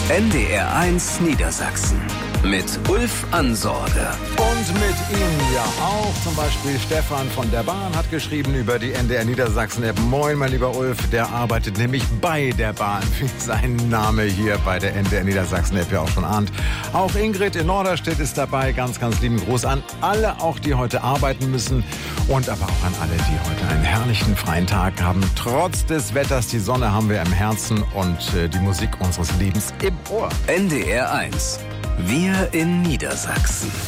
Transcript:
NDR1 Niedersachsen mit Ulf Ansorge. Und mit Ihnen ja auch. Zum Beispiel Stefan von der Bahn hat geschrieben über die NDR Niedersachsen-App. Moin, mein lieber Ulf, der arbeitet nämlich bei der Bahn, wie sein Name hier bei der NDR Niedersachsen-App ja auch schon ahnt. Auch Ingrid in Norderstedt ist dabei. Ganz, ganz lieben Gruß an alle, auch die heute arbeiten müssen. Und aber auch an alle, die heute einen herrlichen freien Tag haben. Trotz des Wetters, die Sonne haben wir im Herzen und die Musik unseres Lebens im Ohr. NDR1. Wir in Niedersachsen.